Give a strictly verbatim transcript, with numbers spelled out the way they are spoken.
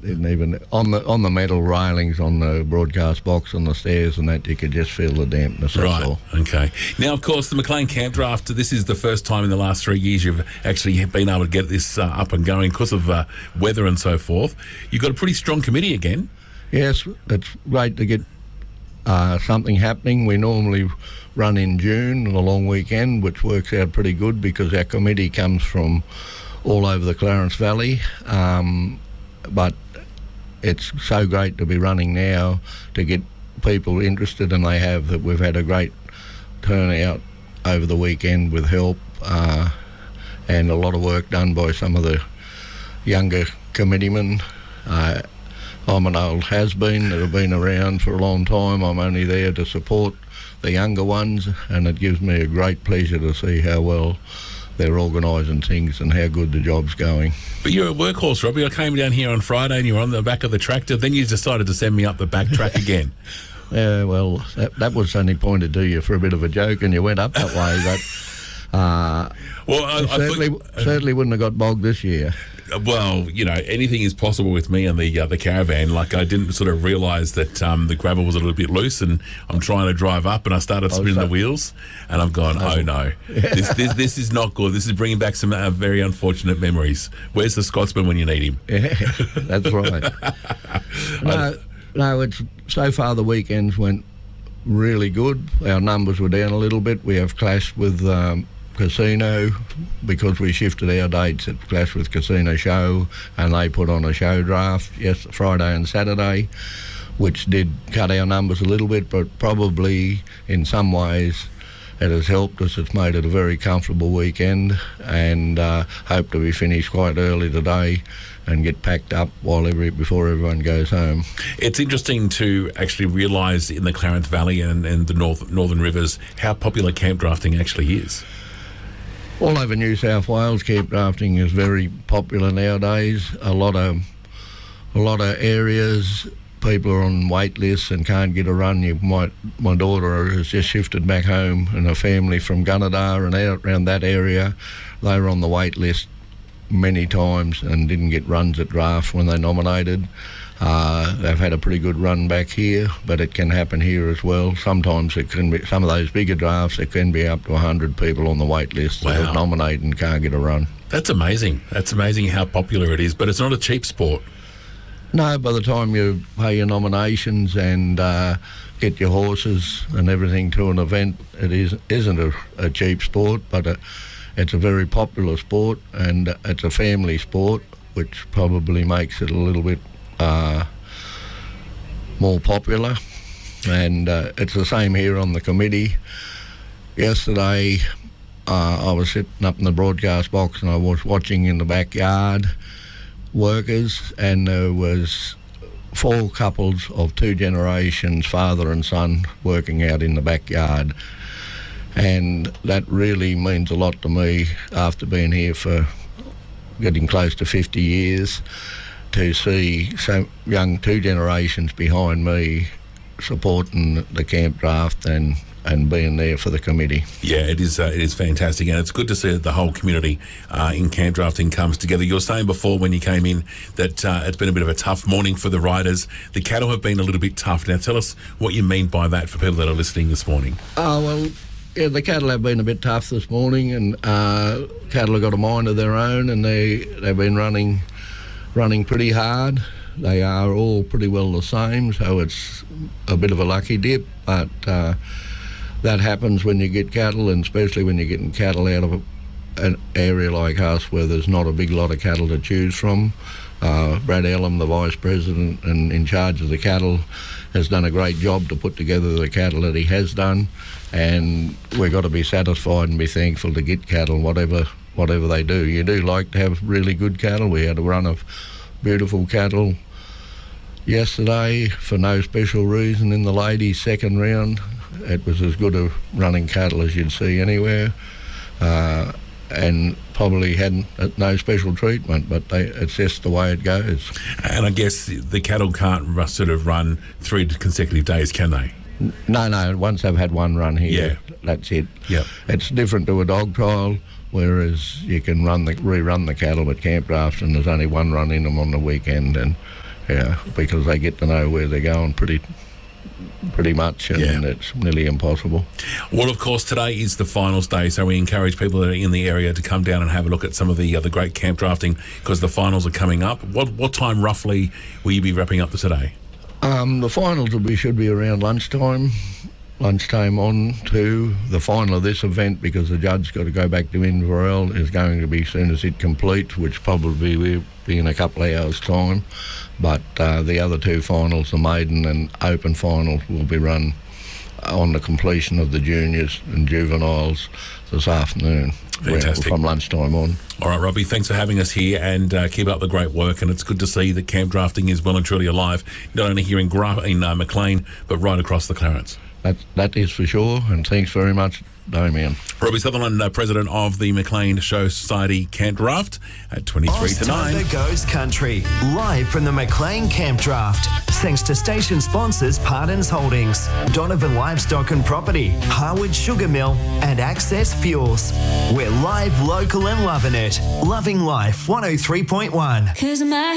didn't even on the on the metal railings on the broadcast box on the stairs and that you could just feel the dampness. That's Right. all. Okay. Now, of course, the McLean Camp Draft. This is the first time in the last three years you've actually been able to get this uh, up and going because of uh, weather and so forth. You've got a pretty strong committee again. Yes, it's great to get uh, something happening. We normally run in June on a long weekend, which works out pretty good because our committee comes from all over the Clarence Valley. Um, but it's so great to be running now to get people interested, and they have that. We've had a great turnout over the weekend with help uh, and a lot of work done by some of the younger committeemen. Uh, I'm an old has-been that have been around for a long time. I'm only there to support the younger ones, and it gives me a great pleasure to see how well they're organising things and how good the job's going. But you're a workhorse, Robbie. I came down here on Friday and you were on the back of the tractor. Then you decided to send me up the back track again. Yeah, well, that, that was only pointed to you for a bit of a joke, and you went up that way. But uh, well, I, I certainly, thought, uh, certainly wouldn't have got bogged this year. Well, you know, anything is possible with me and the uh, the caravan. Like, I didn't sort of realise that um, the gravel was a little bit loose, and I'm trying to drive up, and I started spinning the wheels, and I'm going, oh no, this, this this is not good. This is bringing back some uh, very unfortunate memories. Where's the Scotsman when you need him? Yeah, that's right. no, no, it's so far the weekends went really good. Our numbers were down a little bit. We have clashed with um, Casino because we shifted our dates. It clashed with Casino Show, and they put on a show draft yes Friday and Saturday, which did cut our numbers a little bit, but probably in some ways it has helped us. It's made it a very comfortable weekend, and uh, hope to be finished quite early today and get packed up while every before everyone goes home. It's interesting to actually realise in the Clarence Valley and, and the North, Northern Rivers how popular camp drafting actually is. All over New South Wales, camp drafting is very popular nowadays. A lot of a lot of areas, people are on wait lists and can't get a run. You might, my daughter has just shifted back home, and a family from Gunnedah and out around that area, they were on the wait list many times and didn't get runs at draft when they nominated. Uh, they've had a pretty good run back here, but it can happen here as well. Sometimes it can be, some of those bigger drafts, it can be up to one hundred people on the wait list Wow. that have nominated and can't get a run. That's amazing. That's amazing how popular it is, but it's not a cheap sport. No, by the time you pay your nominations and uh, get your horses and everything to an event, it is, isn't a, a cheap sport, but a, it's a very popular sport, and it's a family sport, which probably makes it a little bit uh, more popular. And uh, it's the same here on the committee. Yesterday, uh, I was sitting up in the broadcast box and I was watching in the backyard workers, and there was four couples of two generations, father and son, working out in the backyard. And that really means a lot to me after being here for getting close to fifty years, to see so young two generations behind me supporting the camp draft and and being there for the committee. Yeah, it is uh, it is fantastic, and it's good to see that the whole community uh, in camp drafting comes together. You were saying before when you came in that uh, it's been a bit of a tough morning for the riders. The cattle have been a little bit tough. Now tell us what you mean by that for people that are listening this morning. Oh, well, yeah, the cattle have been a bit tough this morning, and uh, cattle have got a mind of their own, and they, they've been running running pretty hard. They are all pretty well the same, so it's a bit of a lucky dip, but uh, that happens when you get cattle, and especially when you're getting cattle out of a, an area like us where there's not a big lot of cattle to choose from. Uh, Brad Ellum, the Vice President and in charge of the cattle, has done a great job to put together the cattle that he has done, and we've got to be satisfied and be thankful to get cattle, whatever whatever they do. You do like to have really good cattle. We had a run of beautiful cattle yesterday for no special reason in the ladies' second round. It was as good a running cattle as you'd see anywhere, uh, and probably hadn't uh, no special treatment, but they, it's just the way it goes. And I guess the cattle can't ru- sort of run three consecutive days, can they? No, no, once they've had one run here, Yeah. that's it. Yep. It's different to a dog trial, whereas you can run the rerun the cattle at camp drafts, and there's only one run in them on the weekend, and yeah, because they get to know where they're going pretty pretty much, and Yeah. it's nearly impossible. Well, of course, today is the finals day, so we encourage people that are in the area to come down and have a look at some of the uh, the great camp drafting, because the finals are coming up. What what time roughly will you be wrapping up for today? Um, the finals will be should be around lunchtime. Lunchtime on to the final of this event, because the judge got to go back to Inverell, is going to be as soon as it completes, which probably will be in a couple of hours' time. But uh, the other two finals, the maiden and open finals, will be run on the completion of the juniors and juveniles this afternoon. Fantastic. From lunchtime on. All right, Robbie, thanks for having us here, and uh, keep up the great work. And it's good to see that camp drafting is well and truly alive, not only here in, Gra- in uh, Maclean, but right across the Clarence. That, that is for sure, and thanks very much, Damien. Robbie Sutherland, uh, president of the Maclean Show Society Camp Draft at twenty-three to nine. Oztanda Goes Country, live from the Maclean Camp Draft. Thanks to station sponsors Pardons Holdings, Donovan Livestock and Property, Harwood Sugar Mill, and Access Fuels. We're live, local and loving it. Loving Life one oh three point one.